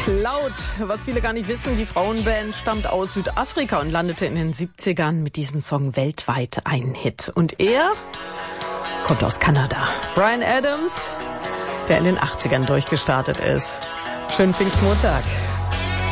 Cloud, was viele gar nicht wissen, die Frauenband stammt aus Südafrika und landete in den 70ern mit diesem Song weltweit ein Hit. Und er kommt aus Kanada. Bryan Adams, der in den 80ern durchgestartet ist. Schönen Pfingstmontag.